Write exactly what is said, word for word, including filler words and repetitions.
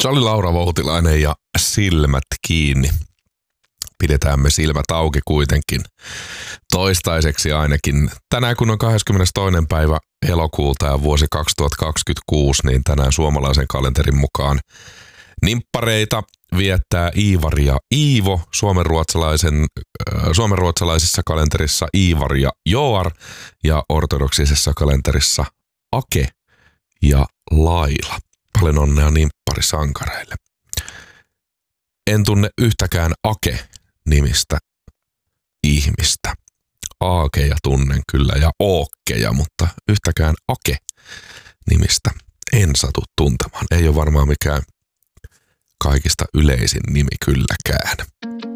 Se oli Laura Voutilainen ja Silmät kiinni. Pidetään me silmät auki kuitenkin. Toistaiseksi ainakin. Tänään kun on kahdeskymmenestoinen päivä elokuuta ja vuosi kaksituhattakaksikymmentäkuusi, niin tänään suomalaisen kalenterin mukaan nimppareita viettää Iivari ja Iivo. Suomenruotsalaisen, äh, suomenruotsalaisessa kalenterissa Iivari ja Joar ja ortodoksisessa kalenterissa Ake ja Laila. Paljon onnea nimpparisankareille. En tunne yhtäkään Ake-nimistä ihmistä. Aakeja tunnen kyllä ja Ookkeja, mutta yhtäkään Ake-nimistä en satu tuntemaan. Ei ole varmaan mikään kaikista yleisin nimi kylläkään.